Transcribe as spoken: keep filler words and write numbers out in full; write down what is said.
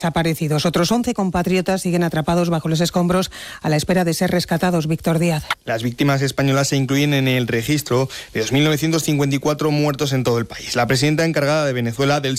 Desaparecidos. Otros once compatriotas siguen atrapados bajo los escombros a la espera de ser rescatados. Víctor Díaz. Las víctimas españolas se incluyen en el registro de dos mil novecientos cincuenta y cuatro muertos en todo el país. La presidenta encargada de Venezuela, Delcy